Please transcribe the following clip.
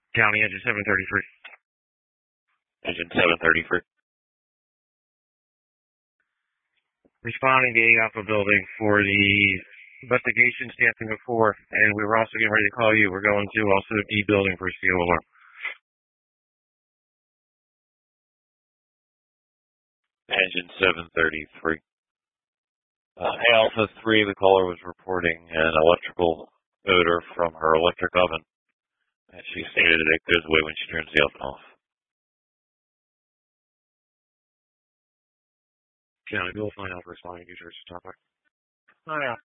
County Engine 733. Engine 733. Responding to Alpha Building for the investigation stamping before, and we were also getting ready to call you. We're going to also D building for steel alarm. Engine 733. Alpha 3, the caller was reporting an electrical odor from her electric oven. And she stated that it goes away when she turns the oven off. County, we'll find out responding to your topic. Hi,